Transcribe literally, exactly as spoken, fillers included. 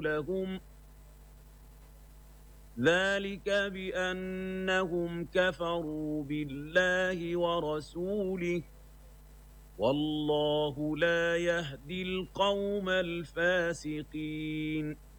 لهم ذلك بأنهم كفروا بالله ورسوله والله لا يهدي القوم الفاسقين.